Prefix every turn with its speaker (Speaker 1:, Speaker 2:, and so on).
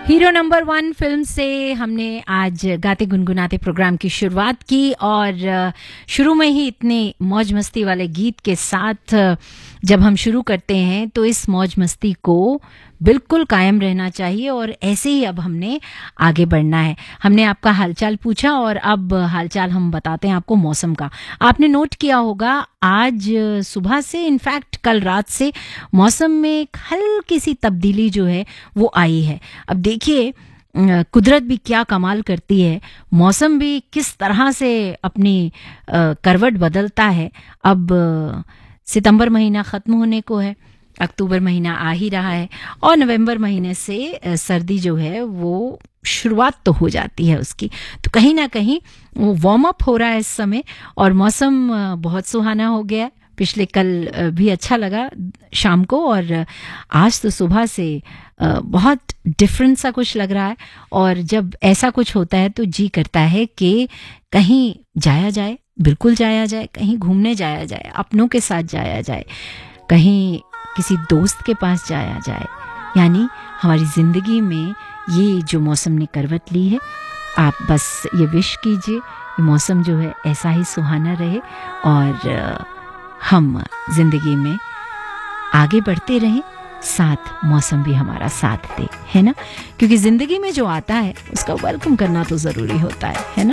Speaker 1: Hero number 1 film से हमने आज गाते गुनगुनाते प्रोग्राम की शुरुआत की और शुरू में ही इतने मौज मस्ती वाले गीत के साथ जब हम शुरू करते हैं तो इस मौज मस्ती को बिल्कुल कायम रहना चाहिए और ऐसे ही अब हमने आगे बढ़ना है। हमने आपका हालचाल पूछा और अब हालचाल हम बताते हैं आपको मौसम का। आपने नोट किया होगा आज सुबह से इनफैक्ट कल रात से मौसम में एक हल्की सी तब्दीली जो है वो आई है। अब देखिए कुदरत भी क्या कमाल करती है, मौसम भी किस तरह से अपनी करवट बदलता है। अब सितंबर महीना ख़त्म होने को है, अक्टूबर महीना आ ही रहा है और नवंबर महीने से सर्दी जो है वो शुरुआत तो हो जाती है उसकी। तो कहीं ना कहीं वो वार्म अप हो रहा है इस समय और मौसम बहुत सुहाना हो गया। पिछले कल भी अच्छा लगा शाम को और आज तो सुबह से बहुत डिफरेंट सा कुछ लग रहा है। और जब ऐसा कुछ होता है तो जी करता है कि कहीं जाया जाए, बिल्कुल जाया जाए, कहीं घूमने जाया जाए, अपनों के साथ जाया जाए, कहीं किसी दोस्त के पास जाया जाए। यानी हमारी ज़िंदगी में ये जो मौसम ने करवट ली है, आप बस ये विश कीजिए ये मौसम जो है ऐसा ही सुहाना रहे और हम जिंदगी में आगे बढ़ते रहें, साथ मौसम भी हमारा साथ दे, है ना। क्योंकि जिंदगी में जो आता है उसका वेलकम करना तो ज़रूरी होता है ना।